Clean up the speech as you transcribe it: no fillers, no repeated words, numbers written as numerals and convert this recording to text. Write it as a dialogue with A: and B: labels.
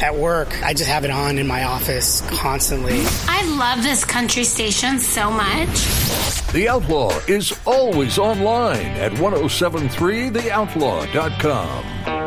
A: at work. I just have it on in my office constantly.
B: I love this country station so much.
C: The Outlaw is always online at 1073theoutlaw.com.